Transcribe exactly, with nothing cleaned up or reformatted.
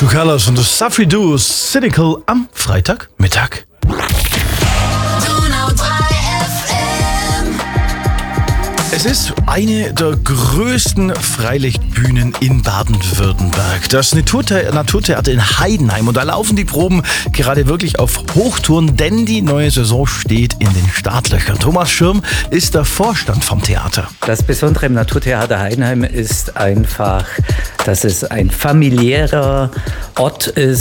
Two Colors und das Safri Duo Cynical am Freitagmittag. Es ist eine der größten Freilichtbühnen in Baden-Württemberg. Das Naturthea- Naturtheater in Heidenheim. Und da laufen die Proben gerade wirklich auf Hochtouren, denn die neue Saison steht in den Startlöchern. Thomas Schirm ist der Vorstand vom Theater. Das Besondere im Naturtheater Heidenheim ist einfach, dass es ein familiärer Ort ist.